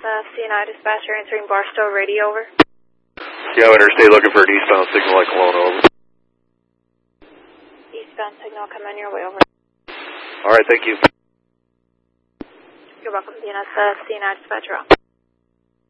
CNI dispatcher answering Barstow radio, over. Yeah, interstate looking for an eastbound signal like Kelowna, over. Eastbound signal, come on your way, over. All right, thank you. You're welcome, DNS, CNI dispatcher.